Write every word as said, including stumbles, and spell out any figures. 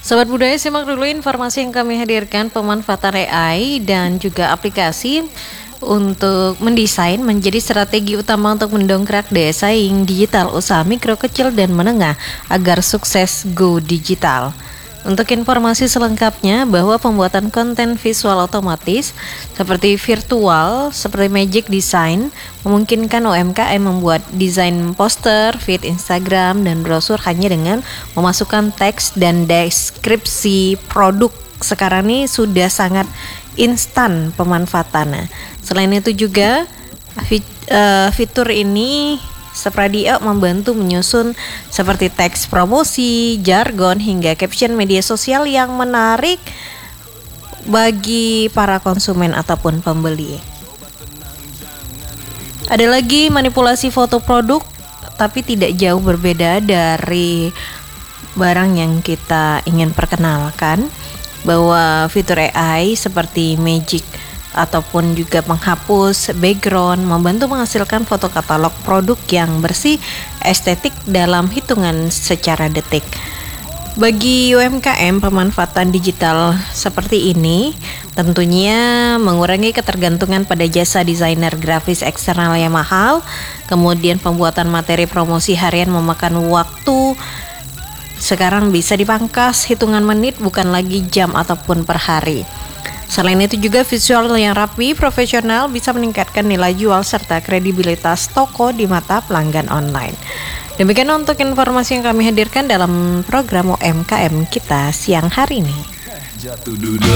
Sobat Budaya, simak dulu informasi yang kami hadirkan. Pemanfaatan A I dan juga aplikasi untuk mendesain menjadi strategi utama untuk mendongkrak daya saing digital usaha mikro, kecil, dan menengah agar sukses go digital. Untuk informasi selengkapnya bahwa pembuatan konten visual otomatis seperti virtual, seperti Magic Design memungkinkan U M K M membuat desain poster, feed Instagram, dan brosur hanya dengan memasukkan teks dan deskripsi produk. Sekarang ini sudah sangat instan pemanfaatannya. Selain itu juga fit, uh, fitur ini Sepradio membantu menyusun seperti teks promosi, jargon, hingga caption media sosial yang menarik bagi para konsumen ataupun pembeli. Ada lagi manipulasi foto produk, tapi tidak jauh berbeda dari barang yang kita ingin perkenalkan, bahwa fitur A I seperti Magic ataupun juga menghapus background membantu menghasilkan foto katalog produk yang bersih, estetik dalam hitungan secara detik. Bagi U M K M, pemanfaatan digital seperti ini tentunya mengurangi ketergantungan pada jasa desainer grafis eksternal yang mahal. Kemudian pembuatan materi promosi harian memakan waktu sekarang bisa dipangkas hitungan menit, bukan lagi jam ataupun per hari. Selain itu juga visual yang rapi, profesional bisa meningkatkan nilai jual serta kredibilitas toko di mata pelanggan online. Demikian untuk informasi yang kami hadirkan dalam program U M K M kita siang hari ini. Jatuh duduk.